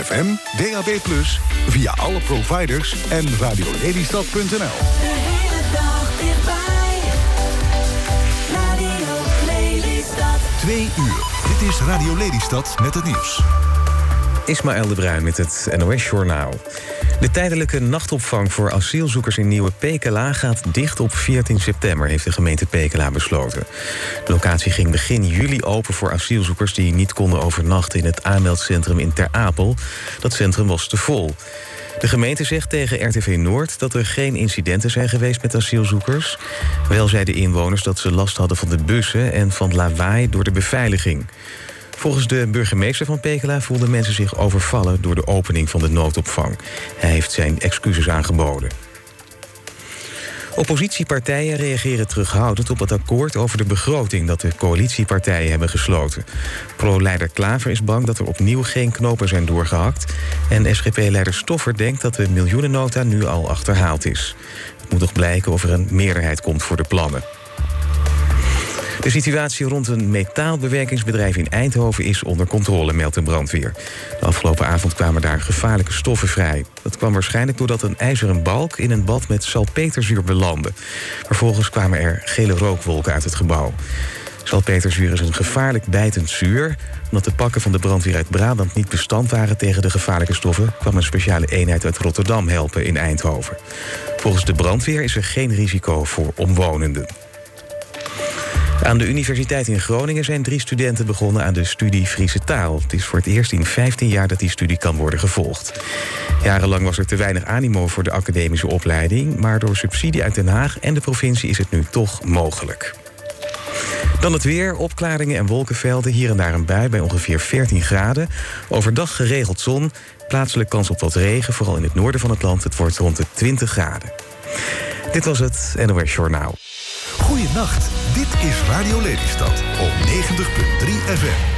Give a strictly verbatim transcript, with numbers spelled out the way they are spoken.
F M, D A B plus, via alle providers en radio lelystad punt n l. De hele dag dichtbij. Radio Lelystad. Twee uur. Dit is Radio Lelystad met het nieuws. Ismaël de Bruin met het N O S-journaal. De tijdelijke nachtopvang voor asielzoekers in Nieuwe Pekela gaat dicht op veertien september, heeft de gemeente Pekela besloten. De locatie ging begin juli open voor asielzoekers die niet konden overnachten in het aanmeldcentrum in Ter Apel. Dat centrum was te vol. De gemeente zegt tegen R T V Noord dat er geen incidenten zijn geweest met asielzoekers. Wel zeiden inwoners dat ze last hadden van de bussen en van lawaai door de beveiliging. Volgens de burgemeester van Pekela voelden mensen zich overvallen door de opening van de noodopvang. Hij heeft zijn excuses aangeboden. Oppositiepartijen reageren terughoudend op het akkoord over de begroting dat de coalitiepartijen hebben gesloten. Pro-leider Klaver is bang dat er opnieuw geen knopen zijn doorgehakt. En S G P-leider Stoffer denkt dat de miljoenennota nu al achterhaald is. Het moet nog blijken of er een meerderheid komt voor de plannen. De situatie rond een metaalbewerkingsbedrijf in Eindhoven is onder controle, meldt de brandweer. De afgelopen avond kwamen daar gevaarlijke stoffen vrij. Dat kwam waarschijnlijk doordat een ijzeren balk in een bad met salpeterzuur belandde. Vervolgens kwamen er gele rookwolken uit het gebouw. Salpeterzuur is een gevaarlijk bijtend zuur. Omdat de pakken van de brandweer uit Brabant niet bestand waren tegen de gevaarlijke stoffen, kwam een speciale eenheid uit Rotterdam helpen in Eindhoven. Volgens de brandweer is er geen risico voor omwonenden. Aan de Universiteit in Groningen zijn drie studenten begonnen aan de studie Friese taal. Het is voor het eerst in vijftien jaar dat die studie kan worden gevolgd. Jarenlang was er te weinig animo voor de academische opleiding, maar door subsidie uit Den Haag en de provincie is het nu toch mogelijk. Dan het weer, opklaringen en wolkenvelden. Hier en daar een bui bij ongeveer veertien graden. Overdag geregeld zon, plaatselijk kans op wat regen, vooral in het noorden van het land. Het wordt rond de twintig graden. Dit was het N O S-journaal. Goeienacht, dit is Radio Lelystad op negentig punt drie F M.